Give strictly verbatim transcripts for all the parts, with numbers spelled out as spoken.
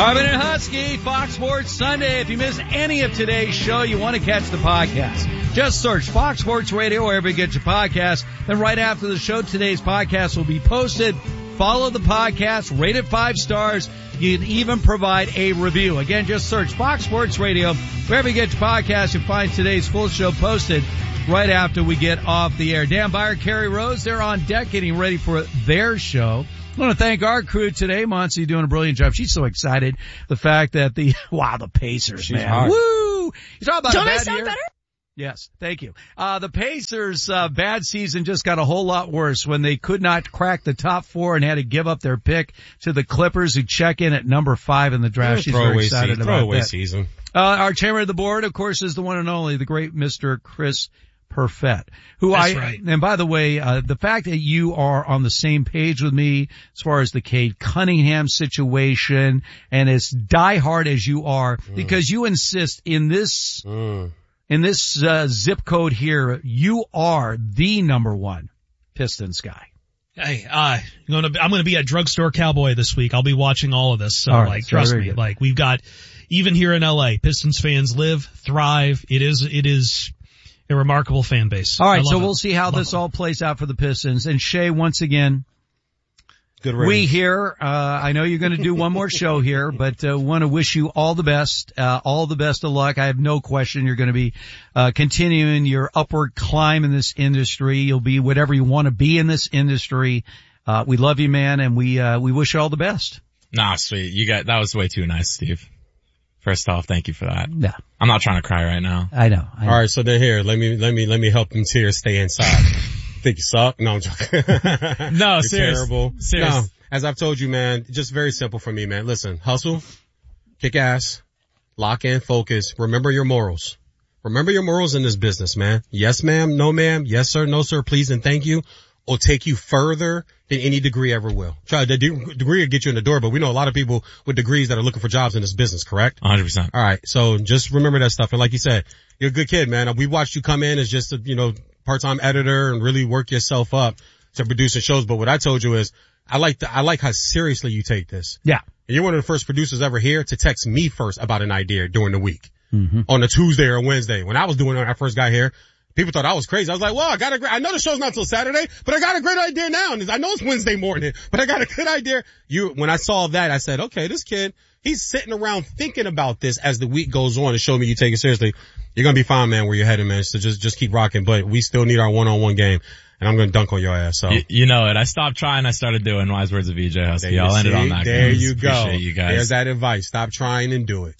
Marvin and Husky, Fox Sports Sunday. If you missed any of today's show, you want to catch the podcast. Just search Fox Sports Radio wherever you get your podcast. Then right after the show, today's podcast will be posted. Follow the podcast, rate it five stars. You can even provide a review. Again, just search Fox Sports Radio wherever you get your podcast. You'll find today's full show posted right after we get off the air. Dan Byer, Kerry Rose, they're on deck getting ready for their show. I want to thank our crew today. Monty doing a brilliant job. She's so excited. The fact that the, wow, the Pacers, She's man. hard. Woo! You talking about Don't a bad I sound year? better? Yes, thank you. Uh, the Pacers, uh, bad season just got a whole lot worse when they could not crack the top four and had to give up their pick to the Clippers, who check in at number five in the draft. She's very excited season. about Throwaway that. season. Uh, our chairman of the board, of course, is the one and only, the great Mister Chris Perfett, who That's I, right. and by the way, uh, the fact that you are on the same page with me as far as the Cade Cunningham situation, and as diehard as you are, mm. because you insist in this, Mm. in this, uh, zip code here, you are the number one Pistons guy. Hey, uh, I'm gonna, I'm gonna be a drugstore cowboy this week. I'll be watching all of this. So, All right, like, so trust very me. good. Like, we've got, even here in L A, Pistons fans live, thrive. It is, it is a remarkable fan base. All I right, love so it. we'll see how Love this it. all plays out for the Pistons. And Shea, once again, Good we ratings. here, uh, I know you're going to do one more show here, but uh, want to wish you all the best, uh, all the best of luck. I have no question you're going to be uh, continuing your upward climb in this industry. You'll be whatever you want to be in this industry. Uh, we love you, man, and we uh, we wish you all the best. Nah, sweet. You got, that was way too nice, Steve. First off, thank you for that. Yeah, I'm not trying to cry right now. I know. I know. All right, so then here, let me, let me, let me help them tears stay inside. Think you suck? No, I'm joking. No, You're serious. terrible. Serious. No, as I've told you, man, just very simple for me, man. Listen, hustle, kick ass, lock in, focus. Remember your morals. Remember your morals in this business, man. Yes, ma'am. No, ma'am. Yes, sir. No, sir. Please and thank you. Will take you further than any degree ever will. Try the de- degree will get you in the door, but we know a lot of people with degrees that are looking for jobs in this business, correct? one hundred percent. All right. So just remember that stuff. And like you said, you're a good kid, man. We watched you come in as just a, you know, part-time editor and really work yourself up to producing shows. But what I told you is I like the, I like how seriously you take this. Yeah. And you're one of the first producers ever here to text me first about an idea during the week Mm-hmm. on a Tuesday or Wednesday. When I was doing it when I first got here, people thought I was crazy. I was like, well, I got a great, I know the show's not till Saturday, but I got a great idea now. And I know it's Wednesday morning, but I got a good idea. You, when I saw that, I said, okay, this kid, he's sitting around thinking about this as the week goes on to show me you take it seriously. You're going to be fine, man, where you're headed, man. So just, just keep rocking. But we still need our one-on-one game. And I'm going to dunk on your ass. So You, you know it. I stopped trying. I started doing wise words of V J Husky. I'll end it on that. There guys. you go. Appreciate you guys. There's that advice. Stop trying and do it.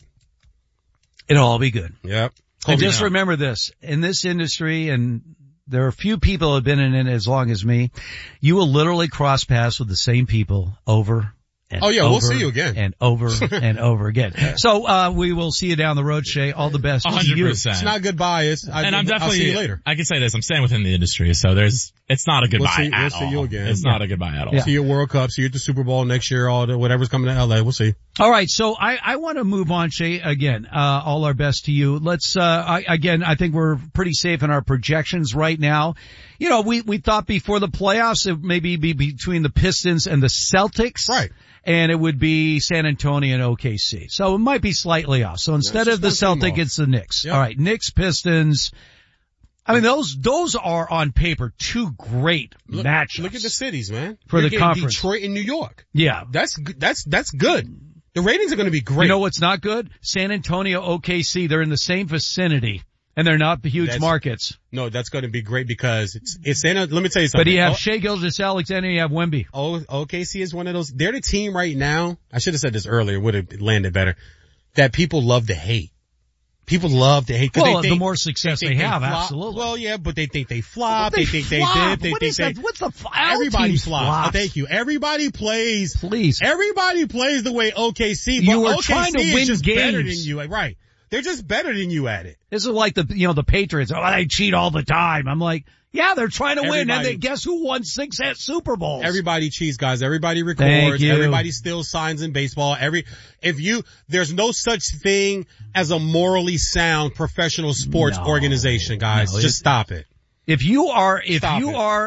It'll all be good. Yep. And Kobe just now. remember this, in this industry, and there are few people who have been in it as long as me, you will literally cross paths with the same people over and Oh, yeah, we'll over see you again. and over and over again. So, uh, we will see you down the road, Shay. All the best one to hundred you. percent. It's not goodbye. It's, I, And I'm I'll definitely, see you later. I can say this, I'm staying within the industry, so there's, it's not a goodbye We'll see- at we'll see all. you again. It's Yeah. not a goodbye at all. Yeah. See you at World Cup. See you at the Super Bowl next year. All the, whatever's coming to L A. We'll see. All right, so I, I want to move on, Shay. Again, uh, all our best to you. Let's, uh, I, again, I think we're pretty safe in our projections right now. You know, we, we thought before the playoffs it maybe be between the Pistons and the Celtics. Right. And it would be San Antonio and O K C. So it might be slightly off. So instead Yeah, of the just one team Celtic, off. it's the Knicks. Yep. All right, Knicks, Pistons. I mean, those, those are on paper two great Look, matchups. look at the cities, man. For You're the getting conference. Detroit and New York. Yeah. That's good. That's, that's good. The ratings are going to be great. You know what's not good? San Antonio, O K C, they're in the same vicinity. And they're not the huge That's- markets. No, that's going to be great because it's, it's Santa, let me tell you something. But you have Oh, Shea Gilgeous-Alexander and you have Wemby. O- O K C is one of those, they're the team right now. I should have said this earlier, would have landed better. That people love to hate. People love to hate. 'cause Well, they think, the more success they, they, think have, flop. absolutely. Well, yeah, but they think they flop. They They, think flop. they dip. They What think is they, that? What's the fl- everybody teams flops. flop. Oh, thank you. Everybody plays. Please. Everybody plays the way O K C, but You were O K C trying to is win just better than games. you. Right. They're just better than you at it. This is like the, you know, the Patriots. Oh, they cheat all the time. I'm like, yeah, they're trying to win. And Everybody- they, guess who won six at Super Bowls? Everybody cheats, guys. Everybody Thank records. you. Everybody still signs in baseball. Every, if you, there's no such thing as a morally sound professional sports No. organization, guys. No, Just it- stop it. If you are, if Stop you it. are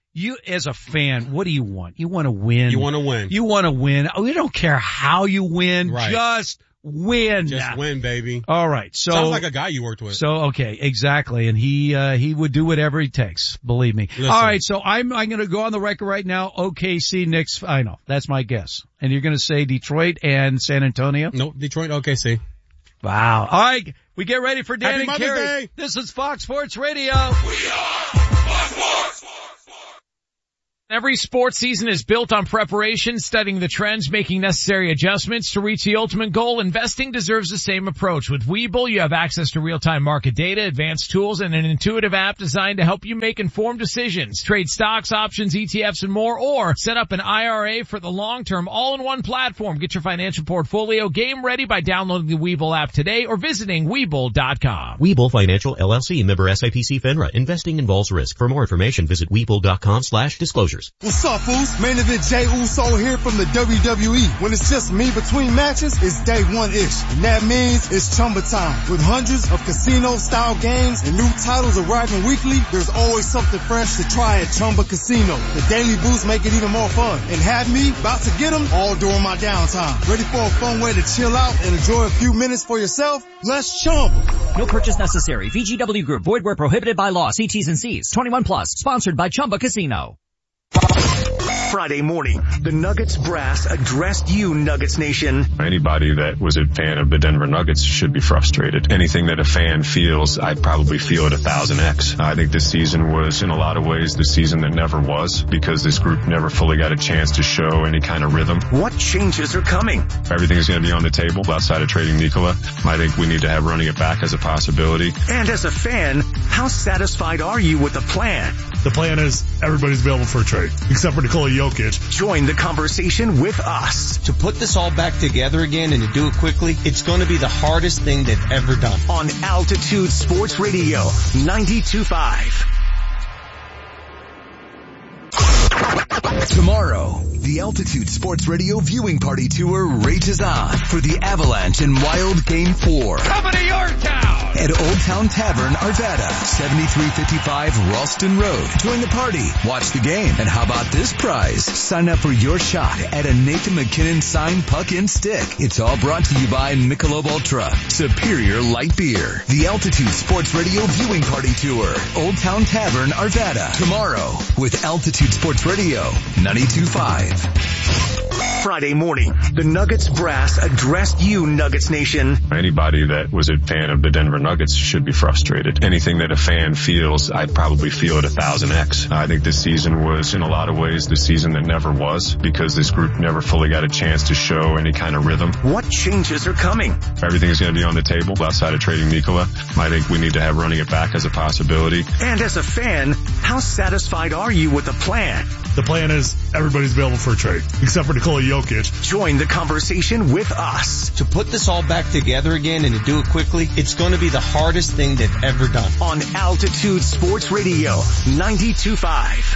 You, as a fan, what do you want? You want to win. You want to win. You want to win. Oh, we don't care how you win. Right. Just win. Just win, baby. All right. So sounds like a guy you worked with. So okay, exactly. And he uh he would do whatever he takes. Believe me. Listen. All right. So I'm I'm going to go on the record right now. O K C, Knicks. I know that's my guess. And you're going to say Detroit and San Antonio? Nope. Detroit. O K C. Wow. All right. We get ready for Dan Happy and Mother's Carrie. Day. This is Fox Sports Radio. We are Fox Sports. Every sports season is built on preparation, studying the trends, making necessary adjustments to reach the ultimate goal. Investing deserves the same approach. With Webull, you have access to real-time market data, advanced tools, and an intuitive app designed to help you make informed decisions. Trade stocks, options, E T Fs, and more, or set up an I R A for the long term, all-in-one platform. Get your financial portfolio game ready by downloading the Webull app today or visiting Webull dot com. Webull Financial L L C, member S I P C FINRA. Investing involves risk. For more information, visit Webull dot com slash disclosures. What's up, fools? Main event Jey Uso here from the W W E. When it's just me between matches, it's day one-ish. And that means it's Chumba time. With hundreds of casino-style games and new titles arriving weekly, there's always something fresh to try at Chumba Casino. The daily boosts make it even more fun. And have me about to get them all during my downtime. Ready for a fun way to chill out and enjoy a few minutes for yourself? Let's Chumba. No purchase necessary. V G W Group. Void where prohibited by law. See T's and C's. twenty-one plus. Sponsored by Chumba Casino. Friday morning, the Nuggets brass addressed you, Nuggets Nation. Anybody that was a fan of the Denver Nuggets should be frustrated. Anything that a fan feels, I probably feel at a thousand X. I think this season was, in a lot of ways, the season that never was, because this group never fully got a chance to show any kind of rhythm. What changes are coming? Everything is going to be on the table outside of trading Nikola. I think we need to have running it back as a possibility. And as a fan, how satisfied are you with the plan? The plan is everybody's available for a trade, except for Nikola Jokic. Join the conversation with us. To put this all back together again and to do it quickly, it's going to be the hardest thing they've ever done. On Altitude Sports Radio, ninety-two point five. Tomorrow, the Altitude Sports Radio viewing party tour rages on for the Avalanche and Wild Game four. Coming to your town! At Old Town Tavern, Arvada, seventy-three fifty-five Ralston Road. Join the party, watch the game, and how about this prize? Sign up for your shot at a Nathan McKinnon signed puck and stick. It's all brought to you by Michelob Ultra, Superior Light Beer. The Altitude Sports Radio viewing party tour, Old Town Tavern, Arvada. Tomorrow, with Altitude Sports Radio, ninety-two point five. Friday morning, the Nuggets brass addressed you, Nuggets Nation. Anybody that was a fan of the Denver Nuggets should be frustrated. Anything that a fan feels, I probably feel at a thousand X. I think this season was, in a lot of ways, the season that never was, because this group never fully got a chance to show any kind of rhythm. What changes are coming? Everything is going to be on the table outside of trading Nikola. I think we need to have running it back as a possibility. And as a fan, how satisfied are you with the plan? The plan is everybody's available for a trade, except for Nikola Jokic. Join the conversation with us. To put this all back together again and to do it quickly, it's going to be the hardest thing they've ever done. On Altitude Sports Radio, ninety-two point five.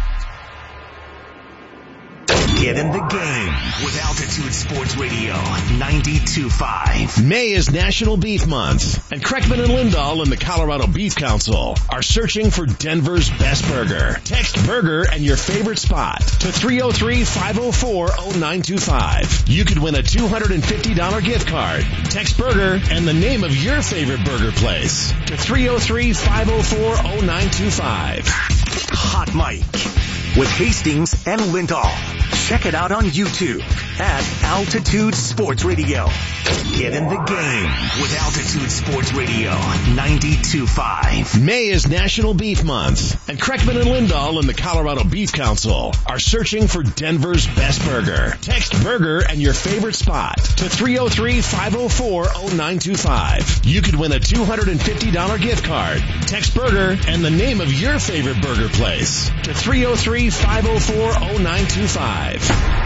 Get in the game with Altitude Sports Radio, ninety-two point five. May is National Beef Month, and Kreckman and Lindahl and the Colorado Beef Council are searching for Denver's best burger. Text burger and your favorite spot to three oh three, five oh four, oh nine two five. You could win a two hundred fifty dollars gift card. Text burger and the name of your favorite burger place to three oh three, five oh four, oh nine two five. Hot Mic with Hastings and Lindahl. Check it out on YouTube at Altitude Sports Radio. Get in the game with Altitude Sports Radio, ninety-two point five. May is National Beef Month, and Kreckman and Lindahl and the Colorado Beef Council are searching for Denver's best burger. Text burger and your favorite spot to three oh three, five oh four, oh nine two five. You could win a two hundred fifty dollars gift card. Text burger and the name of your favorite burger place to three oh three, five oh four, oh nine two five.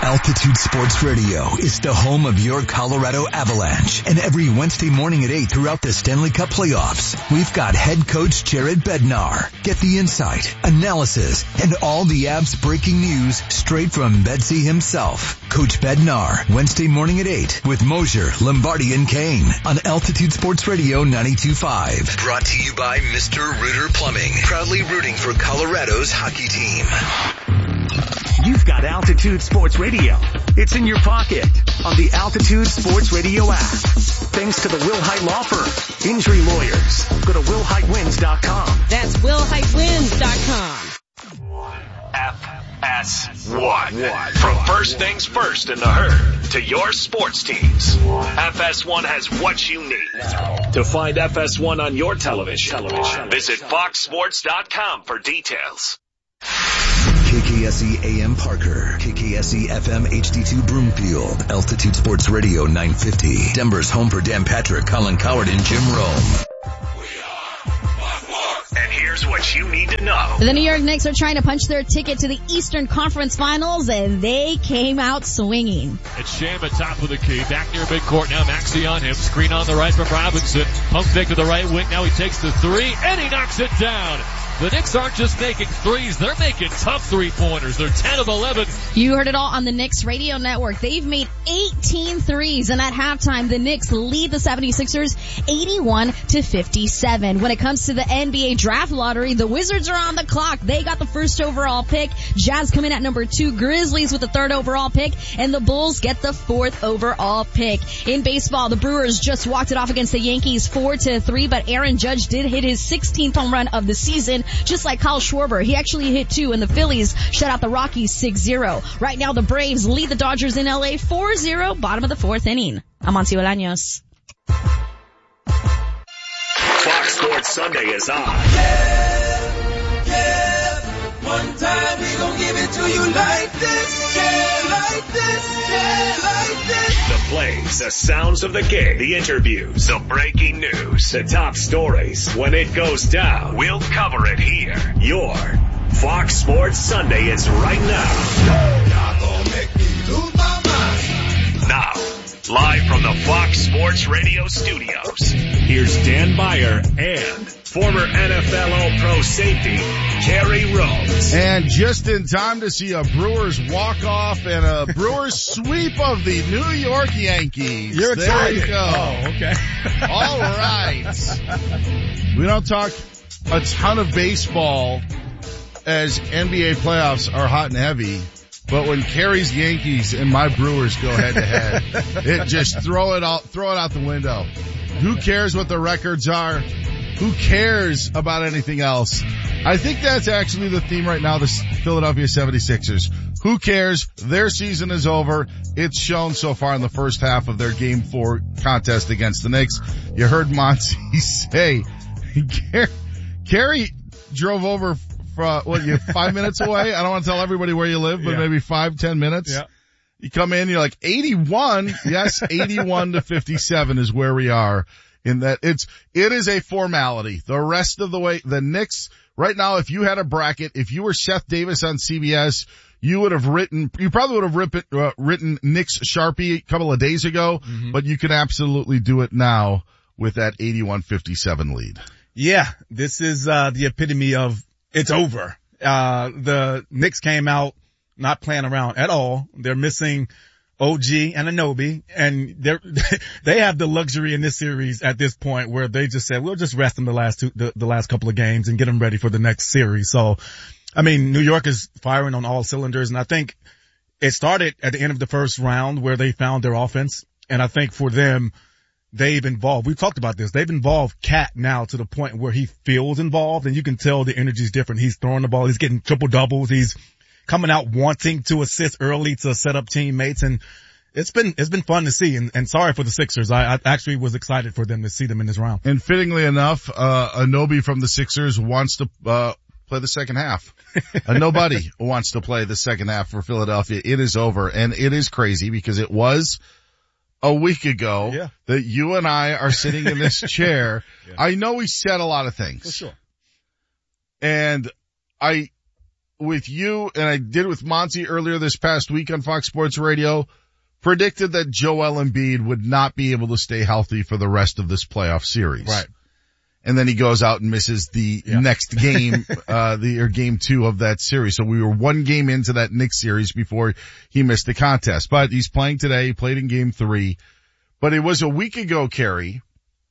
Altitude Sports Radio is the home of your Colorado Avalanche. And every Wednesday morning at eight throughout the Stanley Cup playoffs, we've got head coach Jared Bednar. Get the insight, analysis, and all the Avs breaking news straight from Bedsy himself. Coach Bednar, Wednesday morning at eight with Mosier, Lombardi, and Kane on Altitude Sports Radio ninety-two point five. Brought to you by Mister Rooter Plumbing, proudly rooting for Colorado's hockey team. You've got Altitude Sports Radio. It's in your pocket on the Altitude Sports Radio app. Thanks to the Will Height Law Firm. Injury lawyers. Go to will height wins dot com. That's will height wins dot com. F S one. From first things first in the herd to your sports teams. F S one has what you need. To find F S one on your television, television. visit fox sports dot com for details. K K S E A M Parker, K K S E F M H D two Broomfield, Altitude Sports Radio nine fifty, Denver's home for Dan Patrick, Colin Coward, and Jim Rome. And here's what you need to know. The New York Knicks are trying to punch their ticket to the Eastern Conference Finals, and they came out swinging. It's Sham at top of the key. Back near midcourt now. Maxey on him. Screen on the right from Robinson. Pump fake to the right wing. Now he takes the three, and he knocks it down. The Knicks aren't just making threes, they're making tough three-pointers. They're ten of eleven. You heard it all on the Knicks radio network. They've made eighteen threes, and at halftime, the Knicks lead the seventy-sixers eighty-one to fifty-seven. When it comes to the N B A draft lottery, the Wizards are on the clock. They got the first overall pick. Jazz come in at number two. Grizzlies with the third overall pick, and the Bulls get the fourth overall pick. In baseball, the Brewers just walked it off against the Yankees four to three, but Aaron Judge did hit his sixteenth home run of the season. Just like Kyle Schwarber, he actually hit two, and the Phillies shut out the Rockies six zero. Right now, the Braves lead the Dodgers in L A four zero, bottom of the fourth inning. I'm Amancio Bolaños. Fox Sports Sunday is on. Yeah, yeah. One time we gon' give it to you like this. Yeah, like this. Yeah, like this. The plays, the sounds of the game, the interviews, the breaking news, the top stories. When it goes down, we'll cover it here. Your Fox Sports Sunday is right now. Y'all gon' make me lose my mind. Now, live from the Fox Sports Radio studios, here's Dan Beyer and former N F L All-Pro safety, Kerry Rhodes. And just in time to see a Brewers walk-off and a Brewers sweep of the New York Yankees. You're there excited. you go. Oh, okay. All right. We don't talk a ton of baseball as N B A playoffs are hot and heavy. But when Kerry's Yankees and my Brewers go head to head, it just throw it out, throw it out the window. Who cares what the records are? Who cares about anything else? I think that's actually the theme right now, the Philadelphia seventy-sixers. Who cares? Their season is over. It's shown so far in the first half of their game four contest against the Knicks. You heard Monty say, Kerry drove over from, what, you five minutes away? I don't want to tell everybody where you live, but yeah. maybe five, ten minutes. Yeah. You come in, you're like, eighty-one? Yes, eighty-one to fifty-seven is where we are. In that it's, it is a formality. The rest of the way, the Knicks, right now, if you had a bracket, if you were Seth Davis on C B S, you would have written, you probably would have written, uh, written Knicks Sharpie a couple of days ago, mm-hmm. but you can absolutely do it now with that eighty-one fifty-seven lead. Yeah, this is, uh, the epitome of it's over. Uh, the Knicks came out not playing around at all. They're missing O G and Anunoby, and they they have the luxury in this series at this point where they just said, we'll just rest them the last two, the, the last couple of games and get them ready for the next series. So, I mean, New York is firing on all cylinders, and I think it started at the end of the first round where they found their offense, and I think for them, they've involved, we've talked about this, they've involved Cat now to the point where he feels involved, and you can tell the energy is different. He's throwing the ball, he's getting triple doubles, he's coming out wanting to assist early to set up teammates, and it's been it's been fun to see. And, and sorry for the Sixers, I, I actually was excited for them to see them in this round. And fittingly enough, uh, Anunoby from the Sixers wants to uh play the second half. uh, nobody wants to play the second half for Philadelphia. It is over, and it is crazy because it was a week ago yeah. that you and I are sitting in this chair. Yeah. I know we said a lot of things. For sure. And I with you, and I did with Monty earlier this past week on Fox Sports Radio, predicted that Joel Embiid would not be able to stay healthy for the rest of this playoff series. Right. And then he goes out and misses the Yeah. next game, uh, the, or game two of that series. So we were one game into that Knicks series before he missed the contest. But he's playing today, he played in game three. But it was a week ago, Kerry,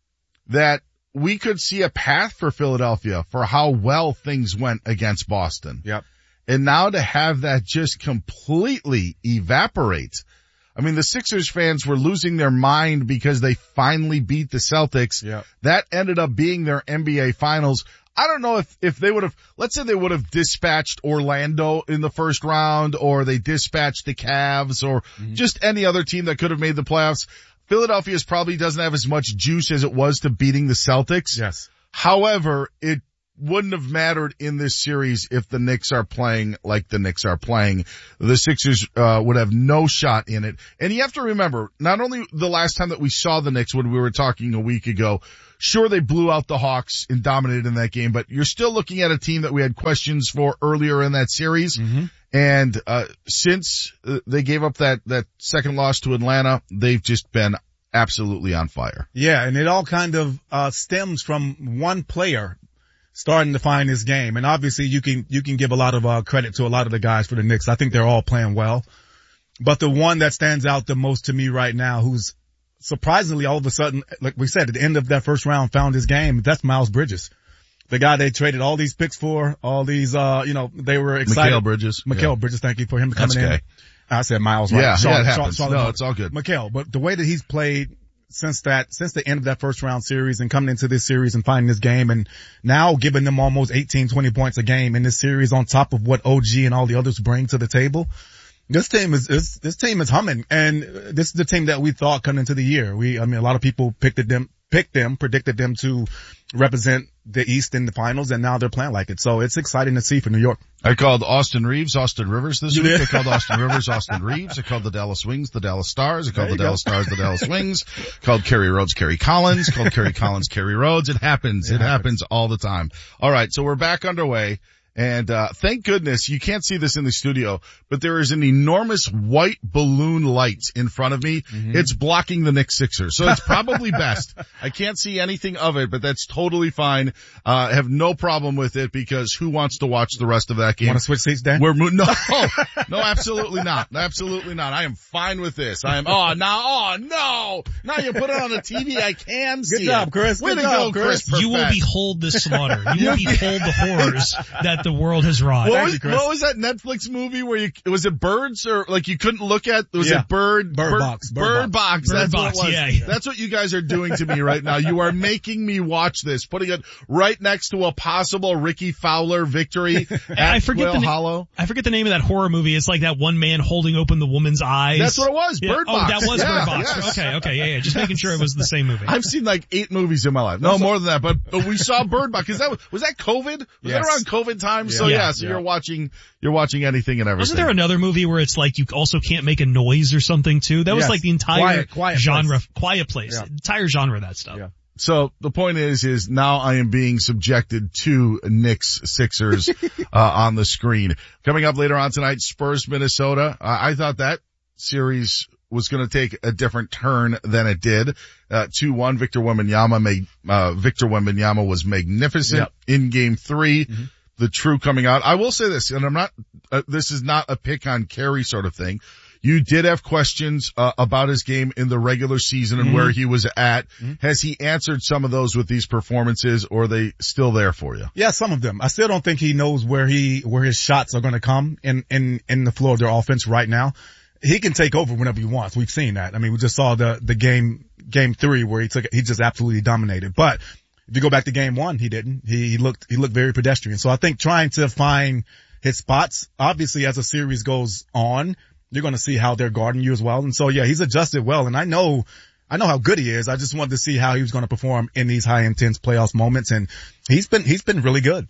that we could see a path for Philadelphia for how well things went against Boston. Yep. And now to have that just completely evaporate. I mean, the Sixers fans were losing their mind because they finally beat the Celtics. Yep. That ended up being their N B A finals. I don't know if, if they would have, let's say they would have dispatched Orlando in the first round, or they dispatched the Cavs, or mm-hmm. just any other team that could have made the playoffs. Philadelphia's probably doesn't have as much juice as it was to beating the Celtics. Yes. However, it wouldn't have mattered in this series if the Knicks are playing like the Knicks are playing. The Sixers uh would have no shot in it. And you have to remember, not only the last time that we saw the Knicks when we were talking a week ago, sure, they blew out the Hawks and dominated in that game, but you're still looking at a team that we had questions for earlier in that series. Mm-hmm. And uh since uh, they gave up that that second loss to Atlanta, they've just been absolutely on fire. Yeah, and it all kind of uh stems from one player starting to find his game. And obviously you can, you can give a lot of, uh, credit to a lot of the guys for the Knicks. I think they're all playing well. But the one that stands out the most to me right now, who's surprisingly all of a sudden, like we said, at the end of that first round found his game, that's Miles Bridges. The guy they traded all these picks for, all these, uh, you know, they were excited. Mikal Bridges. Mikal yeah. Bridges, thank you for him coming That's okay. in. I said Miles, right? Yeah, Sean, yeah, it Sean, happens. Sean, no, Sean, it's all good. Mikal, but the way that he's played since that, since the end of that first round series and coming into this series and finding this game and now giving them almost eighteen, twenty points a game in this series on top of what O G and all the others bring to the table. This team is, is this team is humming, and this is the team that we thought coming into the year. We, I mean, a lot of people picked them, picked them, predicted them to represent the East in the finals, and now they're playing like it. So it's exciting to see for New York. I called Austin Reeves, Austin Rivers this You week. did? I called Austin Rivers, Austin Reeves. I called the Dallas Wings, the Dallas Stars. I called There the you Dallas go. Stars, the Dallas Wings. Called Kerry Rhodes, Kerry Collins. Called Kerry Collins, Kerry Rhodes. It happens. It, It happens. happens. all the time. All right. So we're back underway. And, uh, thank goodness you can't see this in the studio, but there is an enormous white balloon light in front of me. Mm-hmm. It's blocking the Knicks Sixers. So it's probably best. I can't see anything of it, but that's totally fine. Uh, I have no problem with it because who wants to watch the rest of that game? Want to switch seats, Dan? We're mo- no, no, absolutely not. Absolutely not. I am fine with this. I am, oh, now, oh, no. Now you put it on the T V, I can see Good job, it. Chris. Way Good to job, go, Chris. Chris. You will Perfect. behold the slaughter. You will behold the horrors that the world has wrought. What Thank was, you, Chris. what was that Netflix movie where you, was it Birds or like you couldn't look at, was Yeah. it Bird? Bird Box. Bird Bird Box. Box. Bird That's Box, what it was. yeah, yeah. That's what you guys are doing to me right now. You are making me watch this, putting it right next to a possible Ricky Fowler victory at I forget Quail the na- Hollow. I forget the name of that horror movie. It's like that one man holding open the woman's eyes. That's what it was. Yeah. Bird Oh, Box. that was Yeah, Bird Box. yes. Okay, okay, yeah, yeah. Just making sure it was the same movie. I've seen like eight movies in my life. No, more than that, but, but we saw Bird Box. Is that, was that COVID? Was Yes. that around COVID time? So Yeah. yeah, so Yeah. you're watching, you're watching anything and everything. Wasn't there another movie where it's like you also can't make a noise or something too? That was Yes. like the entire Quiet- Quiet genre, Place. Quiet Place, Yeah. entire genre of that stuff. Yeah. So the point is, is now I am being subjected to Knicks Sixers, uh, on the screen. Coming up later on tonight, Spurs, Minnesota. Uh, I thought that series was going to take a different turn than it did. Uh, two one, Victor Wembanyama made, uh, Victor Wembanyama was magnificent Yep. in game three. Mm-hmm. The true coming out. I will say this, and I'm not, uh, this is not a pick on Kerry sort of thing. You did have questions uh, about his game in the regular season and Mm-hmm. where he was at. Mm-hmm. Has he answered some of those with these performances, or are they still there for you? Yeah, some of them. I still don't think he knows where he, where his shots are going to come in, in, in the floor of their offense right now. He can take over whenever he wants. We've seen that. I mean, we just saw the, the game, game three where he took, he just absolutely dominated. But if you go back to game one, he didn't. He, he looked, he looked very pedestrian. So I think trying to find his spots, obviously as the series goes on, you're going to see how they're guarding you as well. And so yeah, he's adjusted well. And I know, I know how good he is. I just wanted to see how he was going to perform in these high intense playoffs moments. And he's been, he's been really good.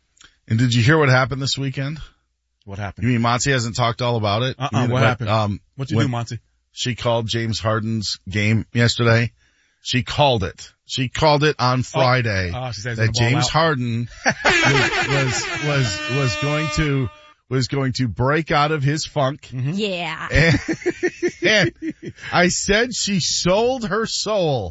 And did you hear what happened this weekend? What happened? You mean Monty hasn't talked all about it? Uh-uh, You mean, what but, happened? Um, What'd you when do, Monty? She called James Harden's game yesterday. She called it. She called it on Friday Oh, she said he's that gonna ball James out. Harden was, was, was, was going to was going to break out of his funk. Mm-hmm. Yeah. And, and I said she sold her soul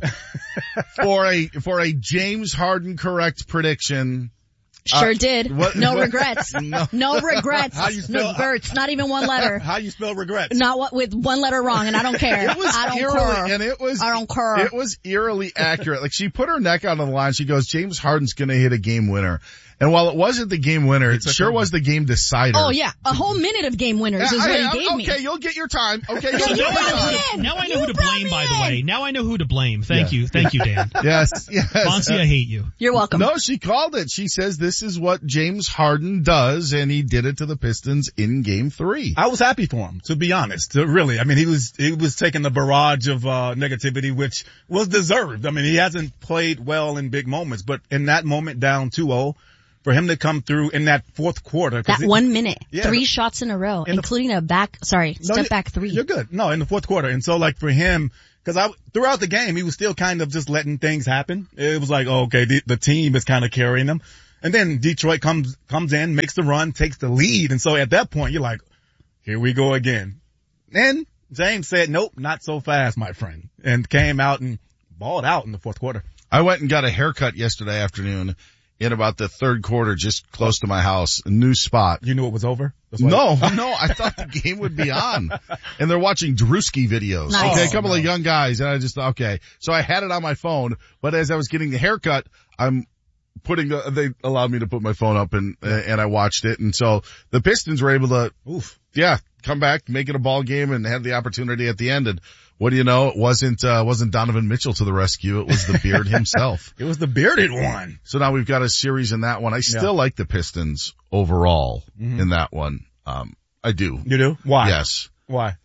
for a, for a James Harden correct prediction. Sure uh, did. What, no what, regrets. No, no regrets. How you spell, no regrets. Not even one letter. How you spell regrets? Not what, with one letter wrong, and I don't care. It was I don't eerily, care. and it was, I don't care. It was eerily accurate. Like she put her neck out on the line. She goes, James Harden's going to hit a game winner. And while it wasn't the game winner, it sure was the game decider. Oh yeah, a whole minute of game winners is I, what I, he gave okay, me. Okay, you'll get your time. Okay, yeah, you'll you get brought your time. me in. Now I know you who to blame, by the way. Now I know who to blame. Thank Yeah. you. Thank you, Dan. Yes, yes. Fonzie, I hate you. You're welcome. No, she called it. She says this is what James Harden does, and he did it to the Pistons in game three. I was happy for him, to be honest. To really. I mean, he was, he was taking the barrage of, uh, negativity, which was deserved. I mean, he hasn't played well in big moments, but in that moment down two oh, for him to come through in that fourth quarter. That it, one minute, yeah, three the, shots in a row, in including the, a back, sorry, no, step back three. You're good. No, in the fourth quarter. And so like for him, cause I, throughout the game, he was still kind of just letting things happen. It was like, oh, okay, the, the team is kind of carrying them. And then Detroit comes, comes in, makes the run, takes the lead. And so at that point, you're like, here we go again. And James said, nope, not so fast, my friend. And came out and balled out in the fourth quarter. I went and got a haircut yesterday afternoon in about the third quarter, just close to my house, a new spot. You knew it was over? No, no, I thought the game would be on. And they're watching Drewski videos. Nice. Okay, a couple Oh, no. of young guys, and I just, okay. So I had it on my phone, but as I was getting the haircut, I'm putting, the, they allowed me to put my phone up and, uh, and I watched it. And so the Pistons were able to, oof, yeah, come back, make it a ball game and had the opportunity at the end. And what do you know? It wasn't, uh, wasn't Donovan Mitchell to the rescue. It was the Beard himself. It was the bearded one. So now we've got a series in that one. I still Yeah. like the Pistons overall Mm-hmm. in that one. Um, I do. You do? Why? Yes. Why?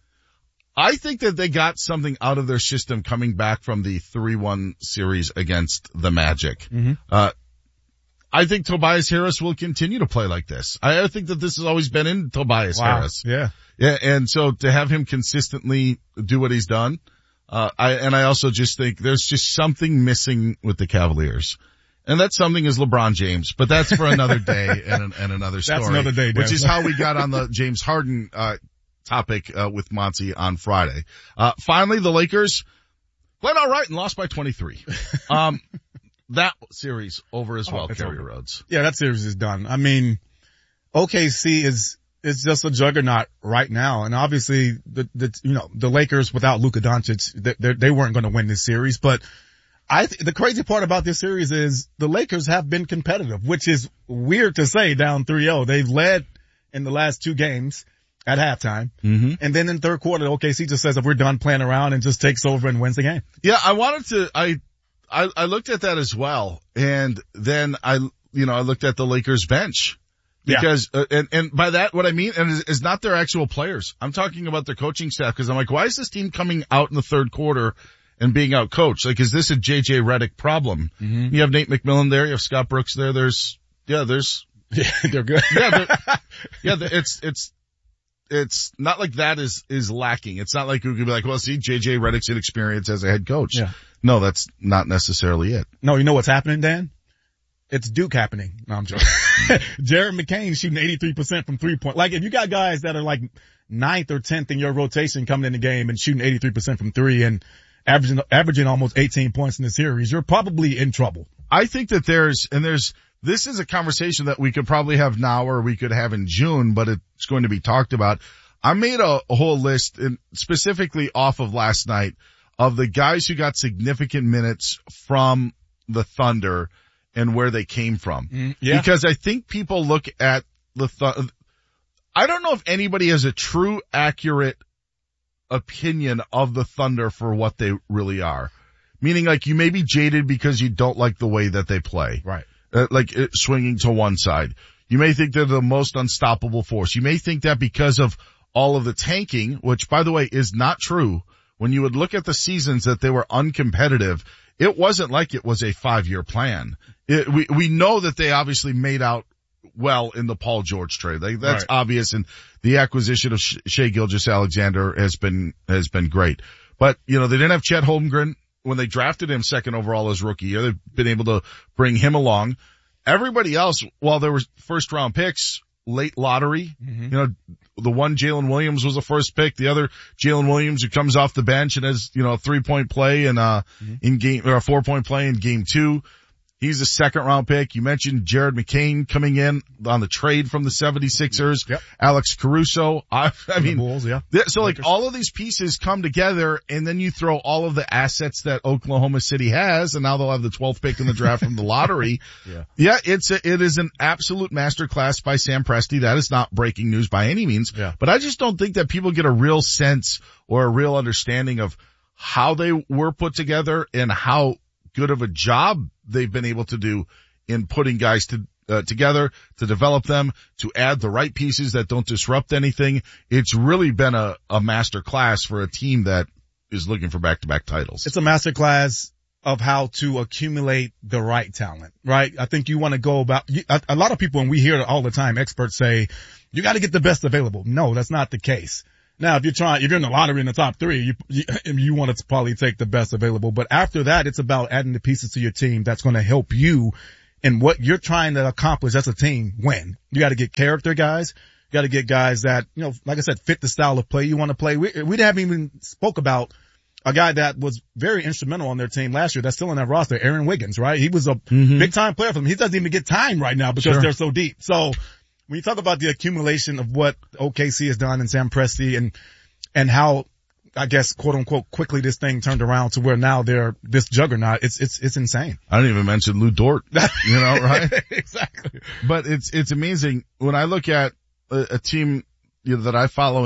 I think that they got something out of their system coming back from the three one series against the Magic. Mm-hmm. Uh, I think Tobias Harris will continue to play like this. I, I think that this has always been in Tobias Wow. Harris. Yeah. Yeah, and so to have him consistently do what he's done, uh, I, and I also just think there's just something missing with the Cavaliers. And that something is LeBron James, but that's for another day and, and another story. That's another day, Dan. Which is how we got on the James Harden, uh, topic, uh, with Monty on Friday. Uh, finally, the Lakers played all right and lost by twenty-three. Um, that series over as well, Oh, it's Kerry over. Rhodes. Yeah, that series is done. I mean, O K C is, is just a juggernaut right now. And obviously the, the, you know, the Lakers without Luka Doncic, they, they, they weren't going to win this series. But I, th- the crazy part about this series is the Lakers have been competitive, which is weird to say down three oh. They've led in the last two games at halftime. Mm-hmm. And then in third quarter, O K C just says, if we're done playing around, and just takes over and wins the game. Yeah, I wanted to, I, I, I looked at that as well. And then I, you know, I looked at the Lakers bench. Because, yeah. uh, and, and by that, what I mean, and is, is not their actual players. I'm talking about their coaching staff, because I'm like, why is this team coming out in the third quarter and being out coached? Like, is this a J J Redick problem? Mm-hmm. You have Nate McMillan there, you have Scott Brooks there, there's, yeah, there's, yeah, they're good. yeah, they're, yeah, it's, it's, it's not like that is, is lacking. It's not like we could be like, well, see, J J Redick's inexperience as a head coach. Yeah. No, that's not necessarily it. No, you know what's happening, Dan? It's Duke happening. No, I'm joking. Jared McCain shooting eighty-three percent from three point. Like if you got guys that are like ninth or tenth in your rotation coming in the game and shooting eighty-three percent from three and averaging, averaging almost eighteen points in the series, you're probably in trouble. I think that there's, and there's, this is a conversation that we could probably have now or we could have in June, but it's going to be talked about. I made a, a whole list, and specifically off of last night, of the guys who got significant minutes from the Thunder and where they came from. Mm, yeah. Because I think people look at the Thunder. I don't know if anybody has a true, accurate opinion of the Thunder for what they really are. Meaning like you may be jaded because you don't like the way that they play. Right. Uh, like uh, swinging to one side. You may think they're the most unstoppable force. You may think that because of all of the tanking, which by the way is not true. When you would look at the seasons that they were uncompetitive, it wasn't like it was a five-year plan. It, we, we know that they obviously made out well in the Paul George trade. Like, that's right. obvious, and the acquisition of Shai Gilgeous-Alexander has been, has been great. But, you know, they didn't have Chet Holmgren when they drafted him second overall as rookie. They've been able to bring him along. Everybody else, while there were first round picks, late lottery. Mm-hmm. You know, the one Jalen Williams was the first pick. The other Jalen Williams who comes off the bench and has, you know, a three point play and, uh, mm-hmm. in game, or a four point play in game two. He's a second round pick. You mentioned Jared McCain coming in on the trade from the seventy-sixers. Yep. Alex Caruso. I, I mean, the Bulls, yeah. th- so like all of these pieces come together and then you throw all of the assets that Oklahoma City has and now they'll have the twelfth pick in the draft from the lottery. Yeah. Yeah, it's a, it is an absolute masterclass by Sam Presti. That is not breaking news by any means. Yeah. But I just don't think that people get a real sense or a real understanding of how they were put together and how good of a job they've been able to do in putting guys to, uh, together, to develop them, to add the right pieces that don't disrupt anything. It's really been a, a master class for a team that is looking for back-to-back titles. It's a master class of how to accumulate the right talent, right? I think you want to go about, a, a lot of people, and we hear it all the time, experts say, you got to get the best available. No, that's not the case. Now, if you're trying, if you're in the lottery in the top three, you, you, you want to probably take the best available. But after that, it's about adding the pieces to your team that's going to help you in what you're trying to accomplish as a team win. You got to get character guys. You got to get guys that, you know, like I said, fit the style of play you want to play. We, we haven't even spoke about a guy that was very instrumental on their team last year that's still in that roster, Aaron Wiggins, right? He was a mm-hmm. big time player for them. He doesn't even get time right now because Sure. they're so deep. So when you talk about the accumulation of what O K C has done and Sam Presti and, and how, I guess, quote unquote, quickly this thing turned around to where now they're this juggernaut. It's, it's, it's insane. I didn't even mention Lou Dort, you know, right? Exactly. But it's, it's amazing when I look at a, a team you know, that I follow